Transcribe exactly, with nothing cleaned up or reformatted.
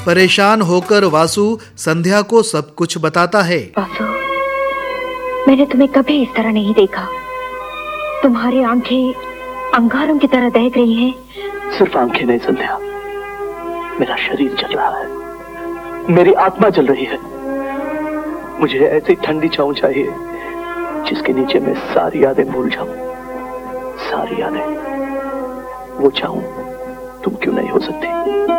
परेशान होकर वासु संध्या को सब कुछ बताता है। वासु, मैंने तुम्हें कभी इस तरह नहीं देखा। तुम्हारी आंखें अंगारों की तरह दहक रही हैं। सिर्फ आंखें नहीं संध्या, मेरा शरीर जल रहा है, मेरी आत्मा जल रही है। मुझे ऐसी ठंडी छांव चाहिए जिसके नीचे मैं सारी यादें भूल जाऊं, सारी यादें। वो छांव तुम क्यों नहीं हो सकती?